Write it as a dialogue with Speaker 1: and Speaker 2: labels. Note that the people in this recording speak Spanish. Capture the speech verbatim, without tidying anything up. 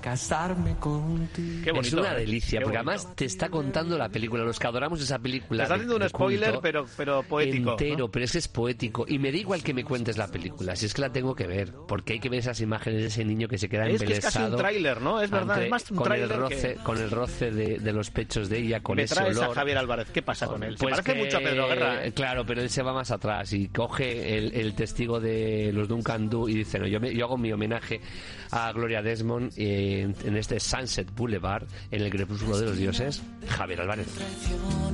Speaker 1: casarme contigo.
Speaker 2: Qué bonito,
Speaker 3: es una
Speaker 2: ¿eh?
Speaker 3: delicia,
Speaker 2: Qué
Speaker 3: porque
Speaker 2: bonito.
Speaker 3: además te está contando la película. Los que adoramos esa película.
Speaker 2: Te estás haciendo un spoiler, pero, pero poético.
Speaker 3: Entero,
Speaker 2: ¿no?
Speaker 3: pero es que es poético. Y me da igual que me cuentes la película, si es que la tengo que ver. Porque hay que ver esas imágenes de ese niño que se queda
Speaker 2: Es que
Speaker 3: embelesado.
Speaker 2: es casi un tráiler, ¿no? Es verdad,
Speaker 3: ante-
Speaker 2: es más un
Speaker 3: con el
Speaker 2: tráiler
Speaker 3: roce,
Speaker 2: que...
Speaker 3: Con el roce de, de los pechos de ella, con
Speaker 2: Me
Speaker 3: ese
Speaker 2: traes
Speaker 3: olor.
Speaker 2: a Javier Álvarez. ¿Qué pasa con él? Se
Speaker 3: Pues
Speaker 2: parece
Speaker 3: que-
Speaker 2: mucho a Pedro Guerra, ¿eh?
Speaker 3: Claro, pero él se va más atrás y coge el, el testigo de los Duncan Du y dice, no, yo, me, yo hago mi homenaje a Gloria Desmond eh, en, en este Sunset Boulevard, en el crepúsculo de los dioses, Javier Álvarez.